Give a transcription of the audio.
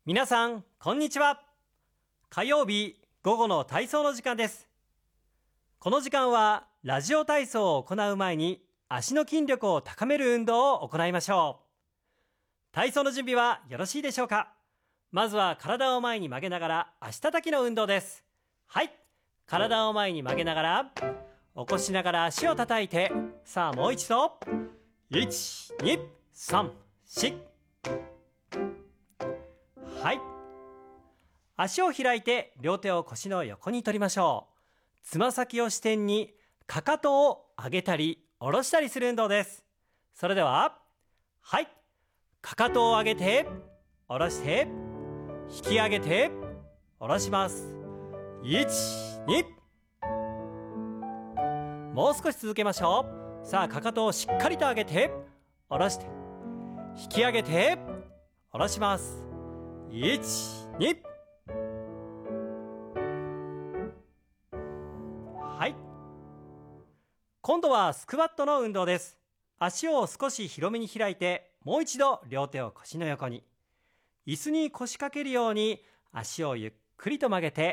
皆さん、こんにちは。火曜日午後の体操の時間です。この時間はラジオ体操を行う前に足の筋力を高める運動を行いましょう。体操の準備はよろしいでしょうか。まずは体を前に曲げながら足叩きの運動です。はい。体を前に曲げながら起こしながら足を叩いて、さあもう一度。1、2、3、4。はい。足を開いて両手を腰の横に取りましょう。つま先を支点にかかとを上げたり下ろしたりする運動です。それでは、はい。かかとを上げて下ろして引き上げて下ろします。1、2。もう少し続けましょう。さあかかとをしっかりと上げて下ろして引き上げて下ろします。1、2。はい。今度はスクワットの運動です。足を少し広めに開いて、もう一度両手を腰の横に。椅子に腰掛けるように足をゆっくりと曲げて